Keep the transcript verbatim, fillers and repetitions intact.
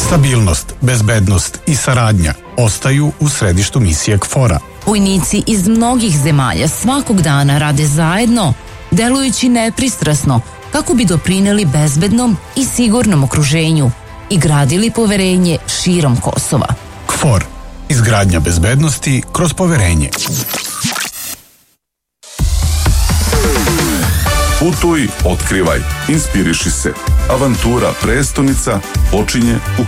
Stabilnost, bezbednost i saradnja ostaju u središtu misije KFOR-a. Vojnici iz mnogih zemalja svakog dana rade zajedno, delujući nepristrasno kako bi doprineli bezbednom i sigurnom okruženju i gradili poverenje širom Kosova. KFOR. Izgradnja bezbednosti kroz poverenje. Putuj, otkrivaj, inspiriši se. Avantura prestonica počinje u